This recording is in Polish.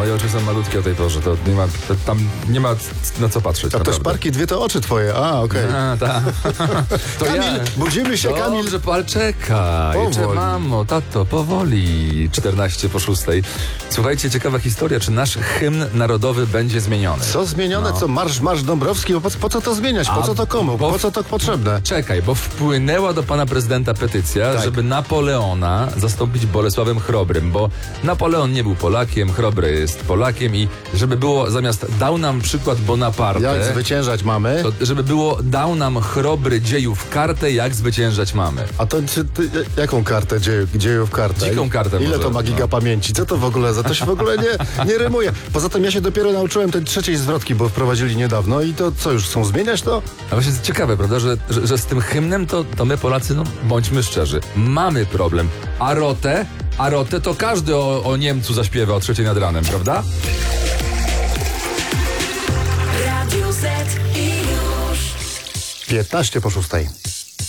Moje oczy są malutkie o tej porze, to nie ma, tam nie ma na co patrzeć. A to naprawdę. szparki dwie to oczy twoje. A, okej. A, tak. To Kamil, ja. budzimy się, Kamil. Dobrze, ale czekaj. Powoli. Mamo, tato, powoli. 14 po 6. Słuchajcie, ciekawa historia. Czy nasz hymn narodowy będzie zmieniony? Co zmienione? No. Co marsz Dąbrowski? Po co to zmieniać? Po co to komu? Po co to potrzebne? Czekaj, bo wpłynęła do pana prezydenta petycja, Tak. żeby Napoleona zastąpić Bolesławem Chrobrym, bo Napoleon nie był Polakiem, Chrobry jest Polakiem i żeby było, zamiast dał nam przykład Bonaparte, Jak zwyciężać mamy? to żeby było dał nam Chrobry dziejów kartę, jak zwyciężać mamy. A to jaką kartę dziejów kartę? Dziką kartę Ile może, to ma giga no. pamięci? Co to w ogóle za? To się w ogóle nie rymuje. Poza tym ja się dopiero nauczyłem tej trzeciej zwrotki, bo wprowadzili niedawno i to co, już chcą zmieniać to? A właśnie jest ciekawe, prawda, że z tym hymnem to my Polacy, no bądźmy szczerzy, mamy problem. A rotę to każdy o Niemcu zaśpiewa o 3 nad ranem, prawda? Radio Z i już. 15 po 6.